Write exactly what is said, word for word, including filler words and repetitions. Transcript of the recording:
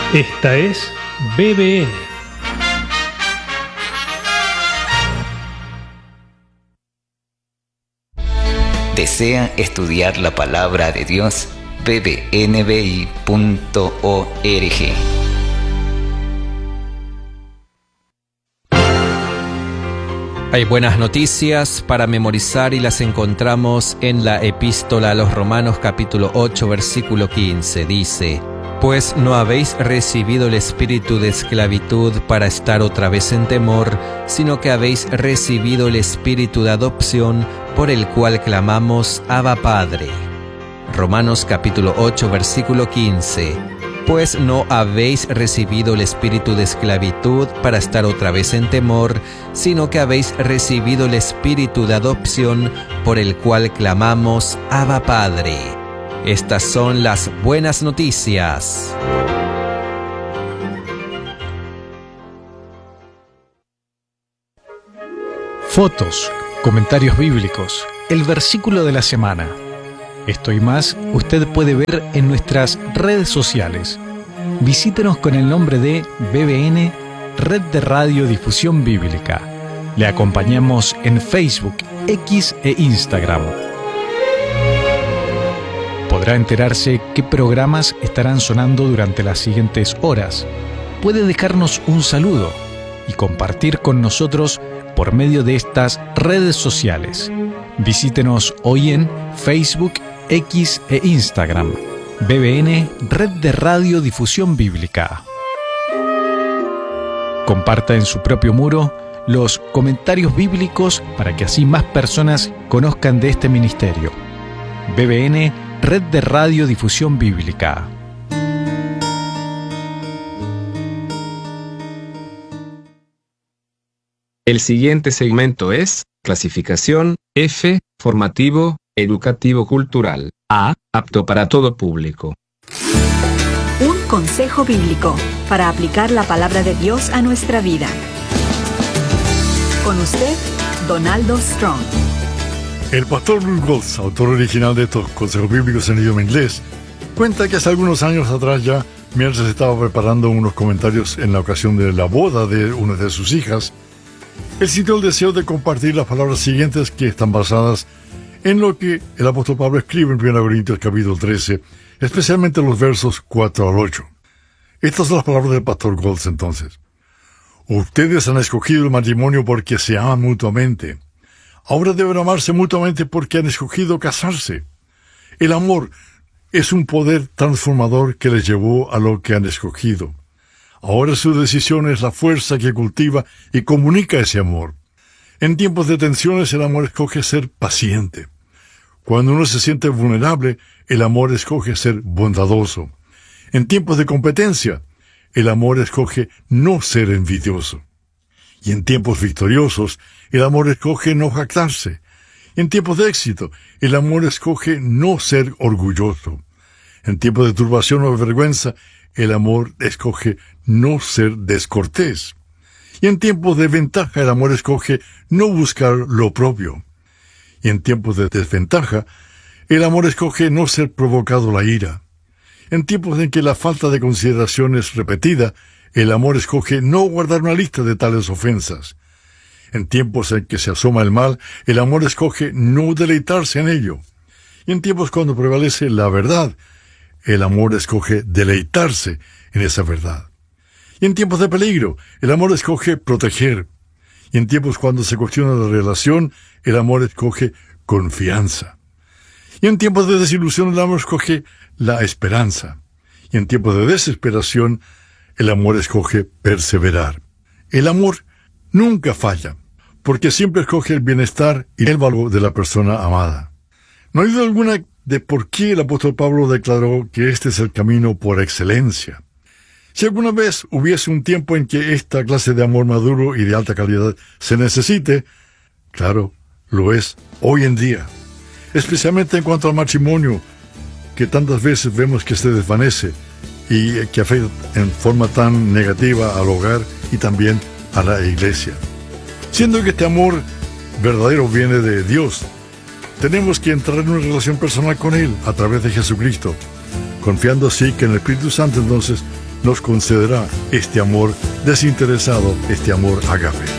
Esta es B B N. ¿Desea estudiar la palabra de Dios? b b n b i punto org. Hay buenas noticias para memorizar y las encontramos en la Epístola a los Romanos capítulo ocho versículo quince. Dice: Pues no habéis recibido el espíritu de esclavitud para estar otra vez en temor, sino que habéis recibido el espíritu de adopción por el cual clamamos Abba Padre. Romanos capítulo ocho versículo quince. Pues no habéis recibido el espíritu de esclavitud para estar otra vez en temor, sino que habéis recibido el espíritu de adopción por el cual clamamos Abba Padre. Estas son las buenas noticias. Fotos, comentarios bíblicos, el versículo de la semana. Esto y más usted puede ver en nuestras redes sociales. Visítenos con el nombre de B B N, Red de Radio Difusión Bíblica. Le acompañamos en Facebook, X e Instagram. Podrá enterarse qué programas estarán sonando durante las siguientes horas. Puede dejarnos un saludo y compartir con nosotros por medio de estas redes sociales. Visítenos hoy en Facebook, X e Instagram. B B N, Red de Radio Difusión Bíblica. Comparta en su propio muro los comentarios bíblicos para que así más personas conozcan de este ministerio. B B N, Red de Radio Difusión Bíblica. El siguiente segmento es clasificación F, formativo, educativo cultural. A, apto para todo público. Un consejo bíblico para aplicar la palabra de Dios a nuestra vida. Con usted, Donaldo Strong. El pastor Bruce Goltz, autor original de estos consejos bíblicos en idioma inglés, cuenta que hace algunos años atrás ya, mientras estaba preparando unos comentarios en la ocasión de la boda de una de sus hijas, él sintió el deseo de compartir las palabras siguientes que están basadas en lo que el apóstol Pablo escribe en primera Corintios capítulo trece, especialmente los versos cuatro al ocho. Estas son las palabras del pastor Goltz entonces. Ustedes han escogido el matrimonio porque se aman mutuamente. Ahora deben amarse mutuamente porque han escogido casarse. El amor es un poder transformador que les llevó a lo que han escogido. Ahora su decisión es la fuerza que cultiva y comunica ese amor. En tiempos de tensiones, el amor escoge ser paciente. Cuando uno se siente vulnerable, el amor escoge ser bondadoso. En tiempos de competencia, el amor escoge no ser envidioso. Y en tiempos victoriosos, el amor escoge no jactarse. En tiempos de éxito, el amor escoge no ser orgulloso. En tiempos de turbación o vergüenza, el amor escoge no ser descortés. Y en tiempos de ventaja, el amor escoge no buscar lo propio. Y en tiempos de desventaja, el amor escoge no ser provocado la ira. En tiempos en que la falta de consideración es repetida, el amor escoge no guardar una lista de tales ofensas. En tiempos en que se asoma el mal, el amor escoge no deleitarse en ello. Y en tiempos cuando prevalece la verdad, el amor escoge deleitarse en esa verdad. Y en tiempos de peligro, el amor escoge proteger. Y en tiempos cuando se cuestiona la relación, el amor escoge confianza. Y en tiempos de desilusión, el amor escoge la esperanza. Y en tiempos de desesperación, el amor escoge perseverar. El amor nunca falla, porque siempre escoge el bienestar y el valor de la persona amada. No hay duda alguna de por qué el apóstol Pablo declaró que este es el camino por excelencia. Si alguna vez hubiese un tiempo en que esta clase de amor maduro y de alta calidad se necesite, claro, lo es hoy en día. Especialmente en cuanto al matrimonio, que tantas veces vemos que se desvanece y que afecta en forma tan negativa al hogar y también a la iglesia. Siendo que este amor verdadero viene de Dios, tenemos que entrar en una relación personal con Él a través de Jesucristo, confiando así que en el Espíritu Santo entonces nos concederá este amor desinteresado, este amor ágape.